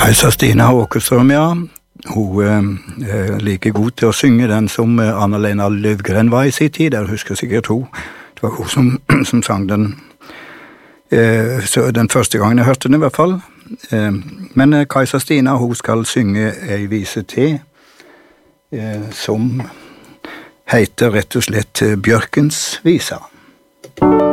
Kajsa Stina Åkerström, ja. Hun er like god til å synge den som Anna-Lena Løvgren var i sin tid. Jeg husker sikkert hun. Det var hun som sang den. Så den første gangen jeg hørte den i hvert fall. Men Kajsa Stina, hun skal synge ei vise til, som heter rett og slett Bjørkens visa.